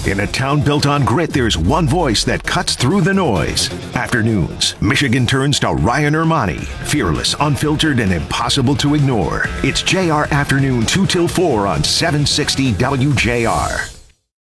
In a town built on grit, there's one voice that cuts through the noise. Afternoons, Michigan turns to Ryan Ermani. Fearless, unfiltered, and impossible to ignore. It's JR Afternoon 2 till 4 on 760 WJR.